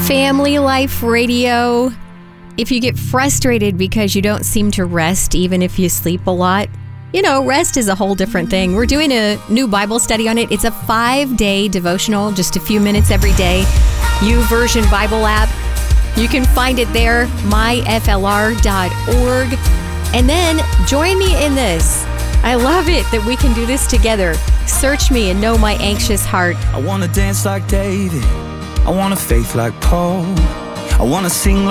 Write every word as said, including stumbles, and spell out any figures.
Family Life Radio. If you get frustrated because you don't seem to rest, even if you sleep a lot, you know, rest is a whole different thing. We're doing a new Bible study on it. It's a five-day devotional, just a few minutes every day. YouVersion Bible app. You can find it there, my f l r dot org. And then join me in this. I love it that we can do this together. Search me and know my anxious heart. I want to dance like David. I want a faith like Paul. I want to sing